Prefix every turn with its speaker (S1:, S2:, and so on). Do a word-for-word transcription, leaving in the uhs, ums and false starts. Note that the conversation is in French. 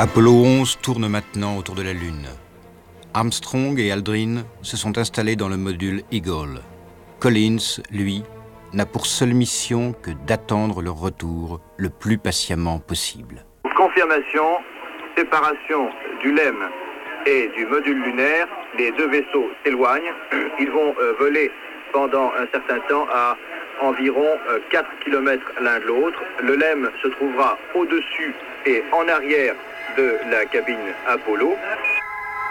S1: Apollo onze tourne maintenant autour de la Lune. Armstrong et Aldrin se sont installés dans le module Eagle. Collins, lui, n'a pour seule mission que d'attendre leur retour le plus patiemment possible.
S2: Confirmation, séparation du L E M et du module lunaire. Les deux vaisseaux s'éloignent. Ils vont euh, voler pendant un certain temps à environ euh, quatre kilomètres l'un de l'autre. Le L E M se trouvera au-dessus et en arrière de la cabine Apollo.